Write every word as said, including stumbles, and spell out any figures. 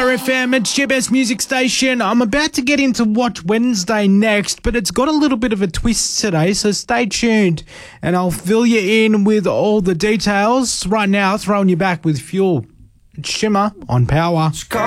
Power F M, it's your best music station. I'm about to get into Watch Wednesday next, but it's got a little bit of a twist today, so stay tuned and I'll fill you in with all the details. Right now, throwing you back with Fuel. It's Shimmer on Power.